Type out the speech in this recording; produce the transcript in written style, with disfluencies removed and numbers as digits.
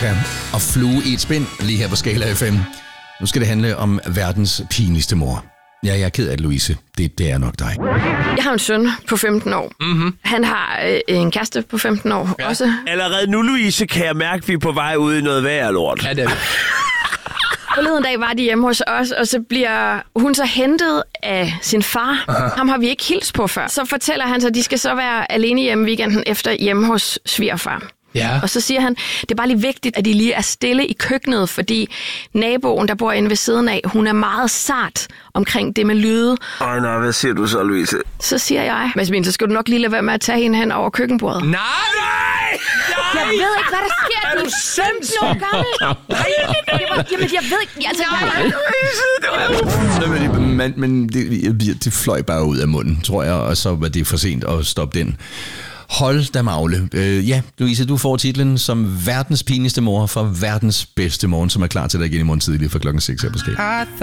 Chaka og Flue i et spind lige her på Skala FM. Nu skal det handle om verdens pinligste mor. Ja, jeg er ked af det, Louise. Det er nok dig. Jeg har en søn på 15 år. Mm-hmm. Han har en kæreste på 15 år også. Allerede nu, Louise, kan jeg mærke, at vi er på vej ud i noget værre lort. Ja, det er det. Forleden dag var de hjemme hos os, og så bliver hun så hentet af sin far. Aha. Ham har vi ikke hilst på før. Så fortæller han så, at de skal så være alene hjemme weekenden efter hjemme hos svigerfar. Ja. Og så siger han, det er bare lige vigtigt, at de lige er stille i køkkenet, fordi naboen, der bor inde ved siden af, hun er meget sart omkring det med lyde. Nej, hvad siger du så, Louise? Så siger jeg, Masmin, så skal du nok lige lade være med at tage hende hen over køkkenbordet. Nej! Jeg ved ikke, hvad der sker. Er du sindssyg? Jamen, jeg ved ikke. Altså, Men det fløj bare ud af munden, tror jeg, og så var det for sent at stoppe den. Hold da magle. Ja, Louise, du får titlen som verdens pinligste mor fra verdens bedste morgen, som er klar til dig igen i morgen tidlig fra klokken 6 her på Skala.